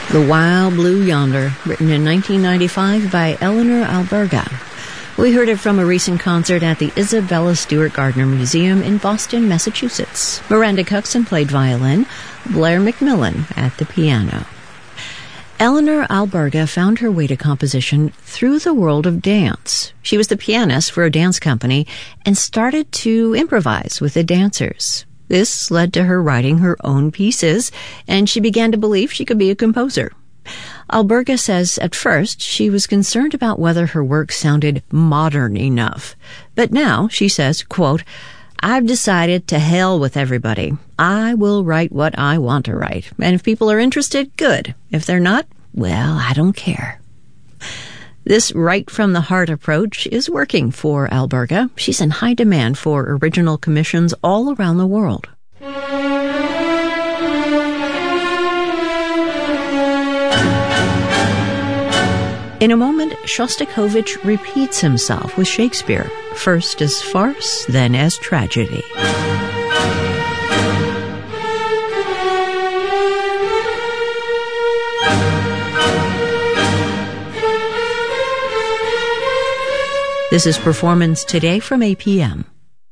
The Wild Blue Yonder, written in 1995 by Eleanor Alberga. We heard it from a recent concert at the Isabella Stewart Gardner Museum in Boston, Massachusetts. Miranda Cookson played violin, Blair McMillan at the piano. Eleanor Alberga found her way to composition through the world of dance. She was the pianist for a dance company and started to improvise with the dancers. This led to her writing her own pieces, and she began to believe she could be a composer. Alberga says at first she was concerned about whether her work sounded modern enough. But now, she says, quote, "I've decided to hell with everybody. I will write what I want to write. And if people are interested, good. If they're not, well, I don't care." This right-from-the-heart approach is working for Alberga. She's in high demand for original commissions all around the world. In a moment, Shostakovich repeats himself with Shakespeare, first as farce, then as tragedy. This is Performance Today from APM.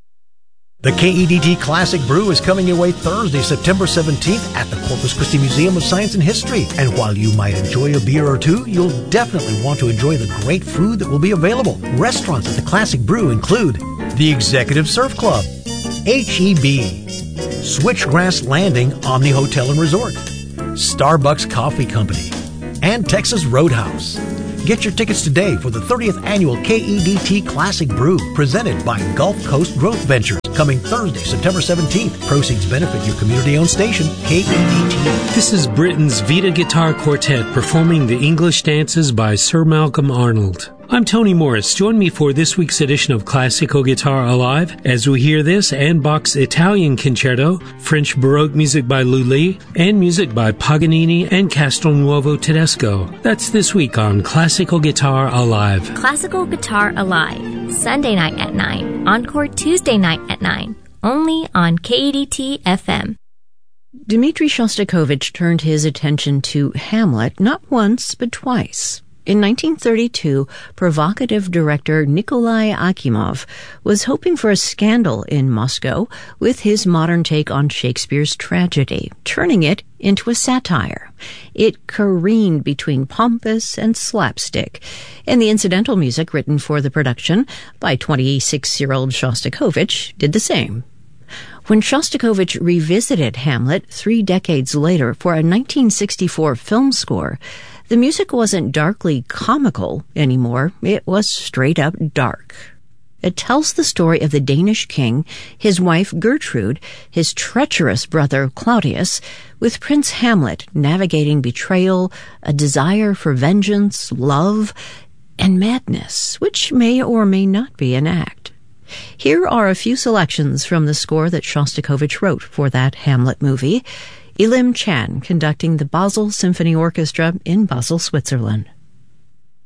The KEDT Classic Brew is coming your way Thursday, September 17th at the Corpus Christi Museum of Science and History. And while you might enjoy a beer or two, you'll definitely want to enjoy the great food that will be available. Restaurants at the Classic Brew include the Executive Surf Club, H-E-B, Switchgrass Landing Omni Hotel and Resort, Starbucks Coffee Company, and Texas Roadhouse. Get your tickets today for the 30th Annual KEDT Classic Brew, presented by Gulf Coast Growth Ventures, coming Thursday, September 17th. Proceeds benefit your community-owned station, KEDT. This is Britain's Vita Guitar Quartet performing the English dances by Sir Malcolm Arnold. I'm Tony Morris. Join me for this week's edition of Classical Guitar Alive as we hear this and Bach's Italian Concerto, French Baroque music by Lully, and music by Paganini and Castelnuovo Tedesco. That's this week on Classical Guitar Alive. Classical Guitar Alive, Sunday night at 9, encore Tuesday night at 9, only on KEDT FM. Dmitri Shostakovich turned his attention to Hamlet not once but twice. In 1932, provocative director Nikolai Akimov was hoping for a scandal in Moscow with his modern take on Shakespeare's tragedy, turning it into a satire. It careened between pompous and slapstick, and the incidental music written for the production by 26-year-old Shostakovich did the same. When Shostakovich revisited Hamlet 3 decades later for a 1964 film score, the music wasn't darkly comical anymore. It was straight up dark. It tells the story of the Danish king, his wife Gertrude, his treacherous brother Claudius, with Prince Hamlet navigating betrayal, a desire for vengeance, love, and madness, which may or may not be an act. Here are a few selections from the score that Shostakovich wrote for that Hamlet movie. Elim Chan conducting the Basel Symphony Orchestra in Basel, Switzerland.